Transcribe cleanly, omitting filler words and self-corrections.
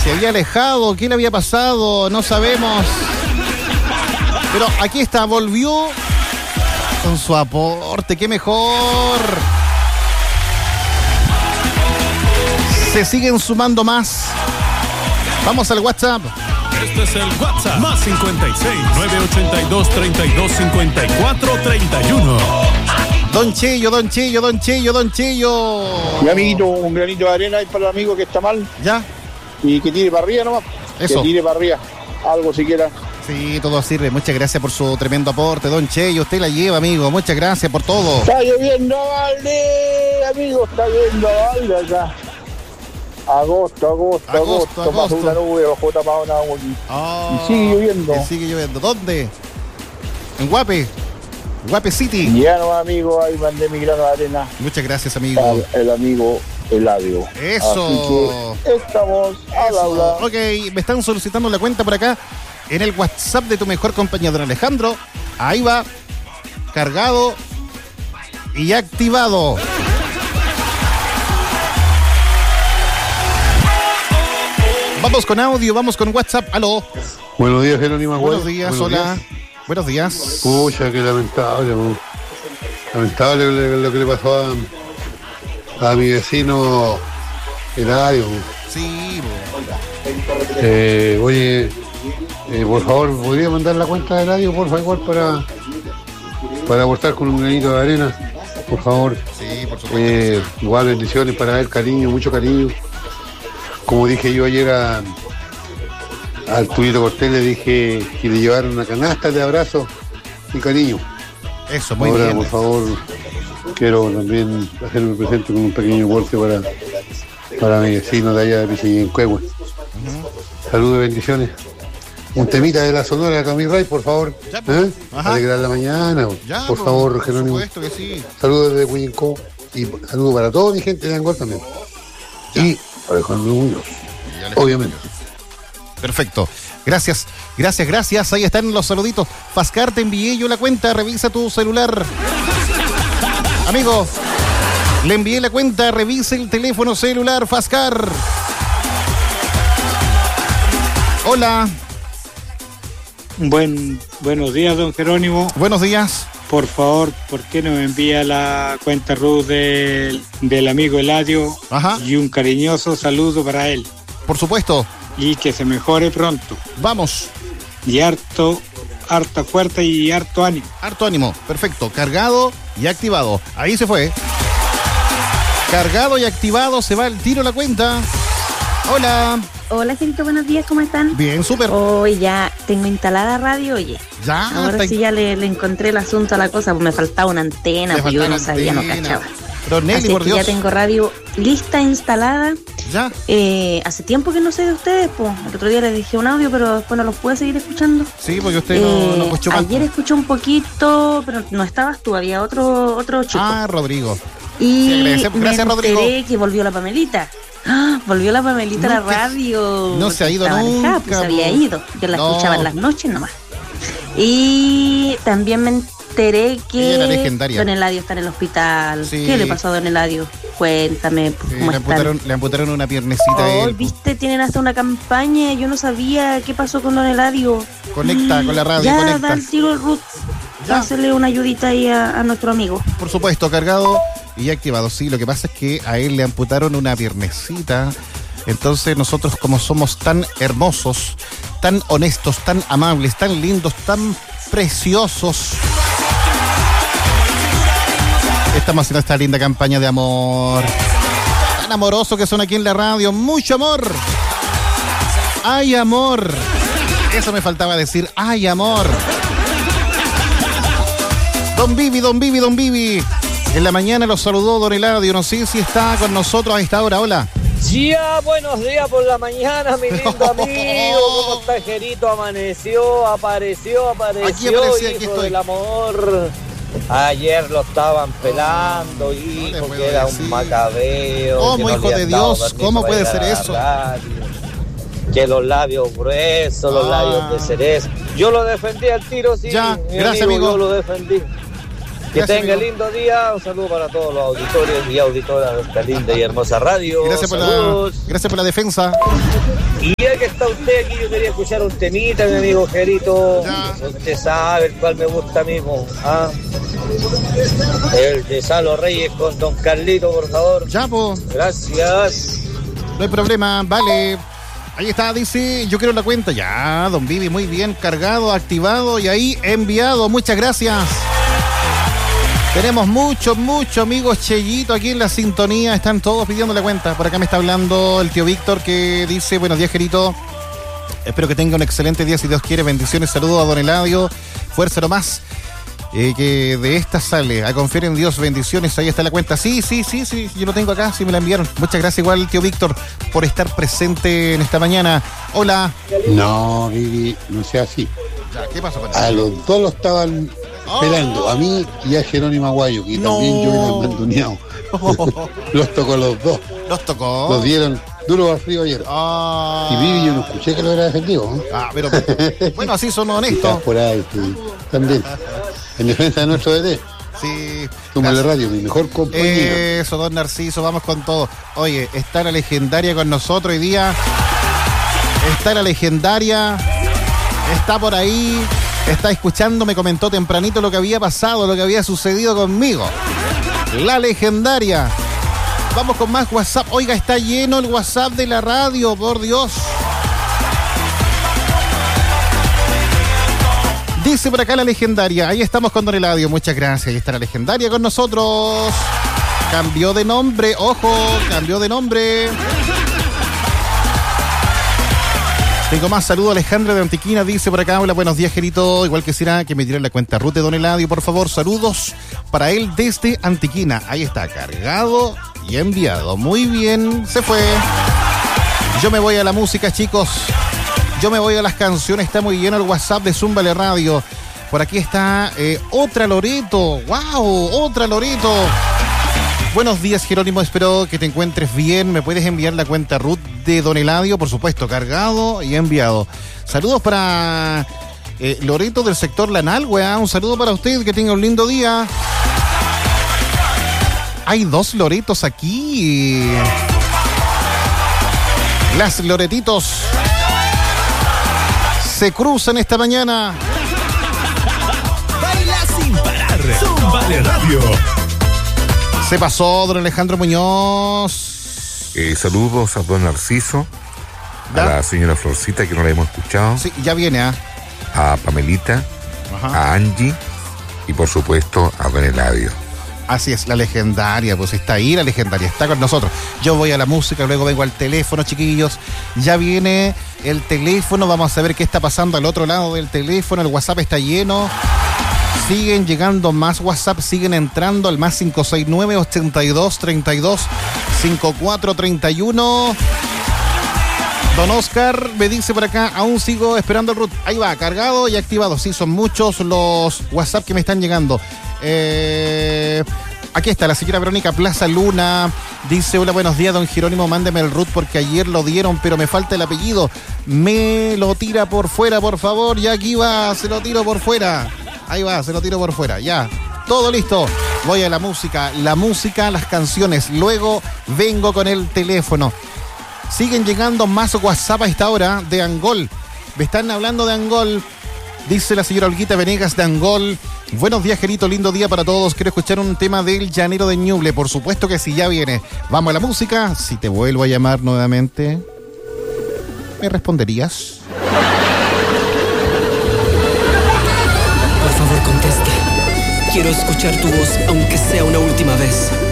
Se había alejado, ¿qué le había pasado? No sabemos. Pero aquí está, volvió con su aporte, qué mejor. Se siguen sumando más. Vamos al WhatsApp. Este es el WhatsApp. Más 56 982 32 54 31. Don Cheyo. Mi amiguito, un granito de arena ahí para el amigo que está mal. ¿Ya? Y que tire para arriba nomás. Eso. Que tire para arriba. Algo siquiera. Sí, todo sirve. Muchas gracias por su tremendo aporte, Don Cheyo. Usted la lleva, amigo. Muchas gracias por todo. Está lloviendo, vale, amigo. Está lloviendo, vale, acá. Agosto. Pasó una nube, bajó tapado una agua aquí. Oh, y sigue lloviendo. ¿Dónde? En Guape City. Ya no, amigo, ahí mandé mi grano de arena. Muchas gracias, amigo. El amigo Eladio. Eso. Así que estamos al habla. Ok, me están solicitando la cuenta por acá en el WhatsApp de tu mejor compañero, don Alejandro. Ahí va, cargado y activado. Vamos con audio, vamos con WhatsApp. Aló. Buenos días, Jerónimo. Buenos días, hola. Buenos días. Pucha, qué lamentable, man. Lamentable lo que le pasó a mi vecino Eladio. Sí, oye, por favor, ¿podría mandar la cuenta de Eladio, por favor, para aportar con un granito de arena? Por favor. Sí, por supuesto. Igual bendiciones para él, cariño, mucho cariño. Como dije yo ayer al Tulito Cortés, le dije que le llevaron una canasta de abrazo y cariño. Eso, muy ahora, bien. Por favor, quiero también hacerme presente con un pequeño golpe para mi vecino de allá de Pichillencuehue. Saludos y bendiciones. Un temita de la Sonora de Camille Ray, por favor. Ya, pues. Alegrar la mañana. Ya, por favor, Jerónimo. Por supuesto que sí. Saludos desde Huillicó y saludos para toda mi gente de Angol también. Ya. Y para Alejandro Muñoz, obviamente. Perfecto. Gracias. Ahí están los saluditos. Fascar, te envié yo la cuenta. Revisa tu celular. Amigo, le envié la cuenta. Revisa el teléfono celular, Fascar. Hola. Buenos días, don Jerónimo. Buenos días. Por favor, ¿por qué no me envía la cuenta RUT del amigo Eladio? Ajá. Y un cariñoso saludo para él. Por supuesto. Y que se mejore pronto. Vamos. Y harta fuerza y harto ánimo. Harto ánimo, perfecto. Cargado y activado. Ahí se fue. Cargado y activado, se va el tiro la cuenta. Hola. Hola, gente, buenos días, ¿cómo están? Bien, súper. Hoy ya tengo instalada radio, oye. Ya. Ahora sí ya le encontré el asunto a la cosa, pues me faltaba una antena, pues yo no sabía, no cachaba. Pero Nelly, así por que Dios. ya tengo radio lista, instalada. Ya. Hace tiempo que no sé de ustedes, pues. El otro día les dejé un audio, pero después no los pude seguir escuchando. Sí, porque usted no escuchó más. Ayer escuché un poquito, pero no estabas tú, había otro chico. Ah, Rodrigo. Y sí, gracias, me Rodrigo. enteré que volvió la Pamelita. ¡Ah! Volvió la Pamelita a la radio. No se ha ido Estaba nunca. alejada, pues, se había ido. Yo la escuchaba en las noches nomás. Y también me enteré que era legendaria. don Eladio está en el hospital. Sí. ¿Qué le pasó a don Eladio? Cuéntame, ¿cómo están? Le amputaron una piernecita a él. Viste, tienen hasta una campaña. Yo no sabía qué pasó con don Eladio. Conecta con la radio, ya, conecta. da el tiro el Ruth. Ya. Dásele una ayudita ahí a nuestro amigo. Por supuesto, cargado y activado. Sí, lo que pasa es que a él le amputaron una piernecita. Entonces nosotros, como somos tan hermosos, tan honestos, tan amables, tan lindos, tan preciosos, estamos haciendo esta linda campaña de amor. Tan amoroso que son aquí en la radio. Mucho amor. ¡Ay, amor! Eso me faltaba decir. ¡Ay, amor! Don Vivi. En la mañana los saludó don Eladio. No sé si está con nosotros a esta hora. Hola. Ya, buenos días por la mañana, mi lindo amigo. ¿Cómo está, Jerito? Apareció, aquí hijo estoy. del amor. Ayer lo estaban pelando, hijo, que era un macabeo. ¿Cómo, hijo de Dios? ¿Cómo puede ser eso? Que los labios gruesos, los labios de cerezo. Yo lo defendí al tiro, sí. Ya, gracias, amigo. Yo lo defendí. Que Gracias, tenga amigo. lindo día. Un saludo para todos los auditores y auditoras de esta linda y hermosa radio. Gracias por la defensa. Y está usted aquí? Yo quería escuchar un temita, mi amigo Gerito. Ya. Usted sabe el cual me gusta a mí, ¿ah? El de Salo Reyes con Don Carlito, por favor. Ya, po. Gracias. No hay problema, vale. Ahí está, dice, yo quiero la cuenta. Ya, don Vivi, muy bien, cargado, activado y ahí enviado. Muchas gracias. Tenemos muchos amigos Cheyito aquí en la sintonía. Están todos pidiendo la cuenta. Por acá me está hablando el tío Víctor que dice, buenos días, Gerito. Espero que tenga un excelente día, si Dios quiere. Bendiciones, saludos a don Eladio. Fuerza nomás. Que de esta sale. A confiar en Dios, bendiciones. Ahí está la cuenta. Sí, yo lo tengo acá, sí me la enviaron. Muchas gracias igual, tío Víctor, por estar presente en esta mañana. Hola. No, Vivi, no sea así. Ya, ¿qué pasó con A los dos lo estaban pelando, a mí y a Jerónimo Aguayo, que también yo era mandoneado. Los tocó a los dos. Los tocó. Los dieron duro al frío ayer. Y Vivi, yo no escuché que lo era defendivo, ¿no? Pero bueno, así son honestos. Quizás por ahí, sí, también. En defensa de nuestro DT. Sí. Túmale radio, mi mejor compañero. Eso, don Narciso, vamos con todo. Oye, está la legendaria con nosotros hoy día. Está la legendaria. Está por ahí. Está escuchando, me comentó tempranito lo que había pasado, lo que había sucedido conmigo. La legendaria. Vamos con más WhatsApp. Oiga, está lleno el WhatsApp de la radio, por Dios. Dice por acá la legendaria. Ahí estamos con don Eladio. Muchas gracias. Ahí está la legendaria con nosotros. Cambió de nombre. Ojo, cambió de nombre. Tengo más saludos. Alejandra de Antiquina dice por acá, hola, buenos días, Gerito. Igual quisiera que me tiren la cuenta Ruth de don Eladio, por favor. Saludos para él desde Antiquina. Ahí está, cargado y enviado. Muy bien, se fue. Yo me voy a la música, chicos. Yo me voy a las canciones. Está muy lleno el WhatsApp de Zúmbale Radio. Por aquí está otra Loreto. ¡Wow! Otra Loreto. Buenos días, Jerónimo, espero que te encuentres bien. ¿Me puedes enviar la cuenta Ruth de don Eladio? Por supuesto, cargado y enviado. Saludos para Loreto del sector Lanalhue. Un saludo para usted, que tenga un lindo día. Hay dos Loretos aquí. Las Loretitos se cruzan esta mañana. Baila sin parar. Zúmbale Radio. Se pasó, don Alejandro Muñoz. Saludos a don Narciso, ¿da? A la señora Florcita, que no la hemos escuchado. Sí, ya viene, ¿ah? A Pamelita, Ajá. a Angie y por supuesto a don Eladio. Así es, la legendaria, pues está ahí la legendaria, está con nosotros. Yo voy a la música, luego vengo al teléfono, chiquillos. Ya viene el teléfono, vamos a saber qué está pasando al otro lado del teléfono. El WhatsApp está lleno. Siguen llegando más WhatsApp, siguen entrando al más 569-8232-5431. Don Oscar me dice por acá, aún sigo esperando el Ruth. Ahí va, cargado y activado. Sí, son muchos los WhatsApp que me están llegando. Aquí está la señora Verónica Plaza Luna. Dice, hola, buenos días, don Jerónimo, mándeme el Ruth porque ayer lo dieron, pero me falta el apellido. Me lo tira por fuera, por favor. Ya aquí va, se lo tiro por fuera. Ahí va, se lo tiro por fuera, ya. Todo listo. Voy a la música, las canciones. Luego vengo con el teléfono. Siguen llegando más WhatsApp a esta hora de Angol. Me están hablando de Angol. Dice la señora Olguita Venegas de Angol. Buenos días, Gerito, lindo día para todos. Quiero escuchar un tema del Llanero de Ñuble. Por supuesto que sí, ya viene. Vamos a la música. Si te vuelvo a llamar nuevamente, ¿me responderías? Por favor, conteste. Quiero escuchar tu voz, aunque sea una última vez.